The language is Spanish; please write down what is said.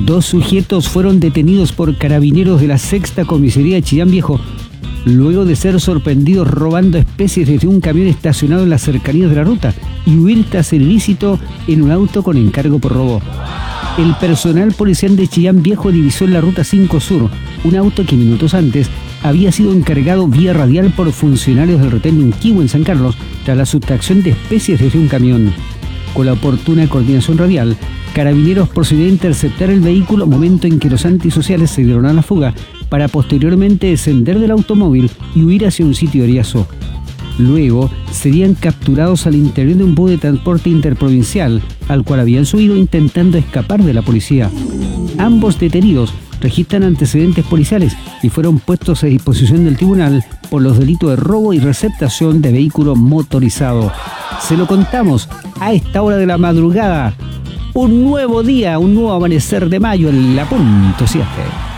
2 sujetos fueron detenidos por carabineros de la 6ª Comisaría de Chillán Viejo, luego de ser sorprendidos robando especies desde un camión estacionado en las cercanías de la ruta y huir tras el ilícito en un auto con encargo por robo. El personal policial de Chillán Viejo divisó en la ruta 5 Sur un auto que minutos antes había sido encargado vía radial por funcionarios del retén Inquihue en San Carlos tras la sustracción de especies desde un camión. Con la oportuna coordinación radial, Carabineros procedió a interceptar el vehículo, momento en que los antisociales se dieron a la fuga para posteriormente descender del automóvil y huir hacia un sitio de Riazo. Luego serían capturados al interior de un bus de transporte interprovincial, al cual habían subido intentando escapar de la policía. Ambos detenidos registran antecedentes policiales y fueron puestos a disposición del tribunal por los delitos de robo y receptación de vehículo motorizado. Se lo contamos a esta hora de la madrugada. Un nuevo día, un nuevo amanecer de mayo en La Punto 7.